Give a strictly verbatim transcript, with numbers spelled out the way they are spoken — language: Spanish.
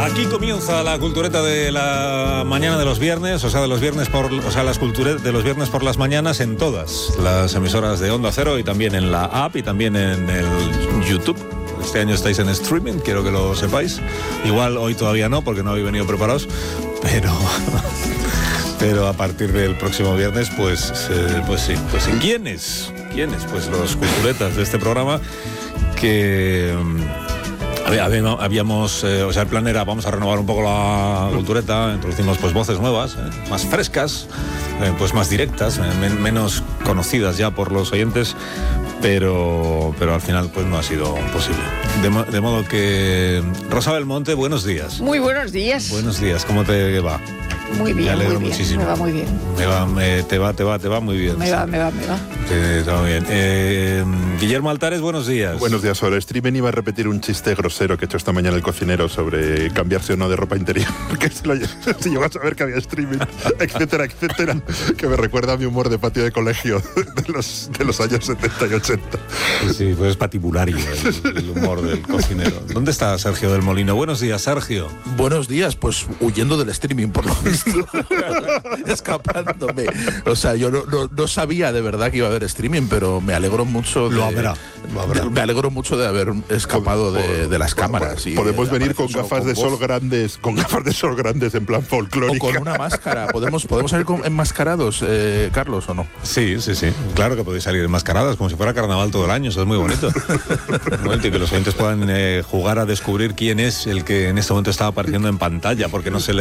Aquí comienza la cultureta de la mañana de los viernes, o sea, de los viernes por, o sea, las culturetas de los viernes por las mañanas en todas las emisoras de Onda Cero y también en la app y también en el YouTube. Este año estáis en streaming, quiero que lo sepáis. Igual hoy todavía no, porque no habéis venido preparados, pero pero a partir del próximo viernes, pues, eh, pues sí, pues sí. ¿Quiénes? ¿Quiénes? Pues los culturetas de este programa que habíamos, eh, o sea, el plan era, vamos a renovar un poco la cultureta, introducimos pues voces nuevas, eh, más frescas, eh, pues más directas, men- menos conocidas ya por los oyentes, pero, pero al final pues no ha sido posible. De, mo- de modo que, Rosa Belmonte, buenos días. Muy buenos días. Buenos días, ¿cómo te va? Muy bien, me alegro muy bien. muchísimo. Me va muy bien. Me va, me, te va, te va, te va muy bien. Me sí. va, me va, me va. Te, te va muy bien. Eh, Guillermo Altares, buenos días. Buenos días. Sobre el streaming iba a repetir un chiste grosero que he hecho esta mañana el cocinero sobre cambiarse o no de ropa interior. Que se lo si llegó a saber que había streaming, etcétera, etcétera. Que me recuerda a mi humor de patio de colegio de los, de los años setenta y ochenta. Sí, sí, pues es patibulario el, el humor del cocinero. ¿Dónde está Sergio del Molino? Buenos días, Sergio. Buenos días, pues huyendo del streaming por lo visto. Escapándome. O sea, yo no, no, no sabía de verdad que iba a haber streaming, pero me alegro mucho de, Lo habrá, lo habrá. de- me alegro mucho de haber escapado de, de las cámaras. y Podemos de venir con aparecer gafas solo de con sol voz. grandes, con gafas de sol grandes en plan O folclórica. con una máscara. ¿Podemos, podemos salir con, enmascarados, eh, Carlos, o no? Sí, sí, sí. Claro que podéis salir enmascaradas, como si fuera carnaval todo el año. Eso es muy bonito. Muy bonito, y que los oyentes puedan eh, jugar a descubrir quién es el que en este momento está apareciendo en pantalla, porque no se le